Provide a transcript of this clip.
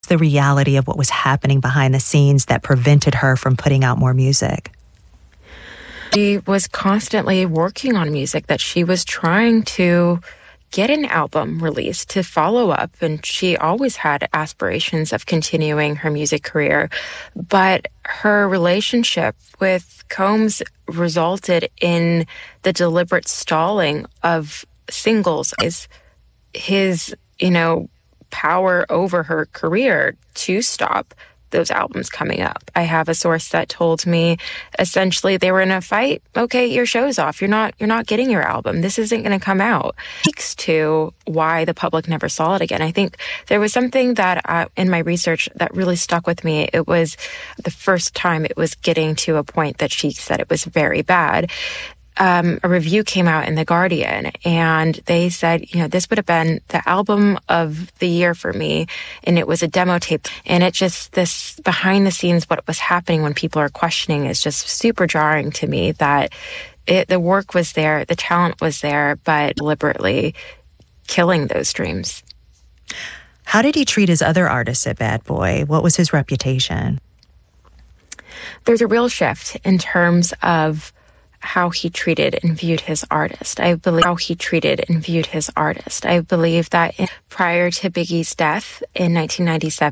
The reality of what was happening behind the scenes that prevented her from putting out more music? She was constantly working on music that she was trying to get an album released to follow up, and she always had aspirations of continuing her music career. But her relationship with Combs resulted in the deliberate stalling of singles. His, power over her career to stop those albums coming up. I have a source that told me essentially they were in a fight. Okay, your show's off. You're not getting your album. This isn't going to come out. Speaks to why the public never saw it again. I think there was something that in my research that really stuck with me. It was the first time it was getting to a point that she said it was very bad. A review came out in The Guardian, and they said, this would have been the album of the year for me. And it was a demo tape. And it just, this behind the scenes, what was happening when people are questioning is just super jarring to me that the work was there, the talent was there, but deliberately killing those dreams. How did he treat his other artists at Bad Boy? What was his reputation? There's a real shift in terms of how he treated and viewed his artist. I believe that prior to Biggie's death in 1997,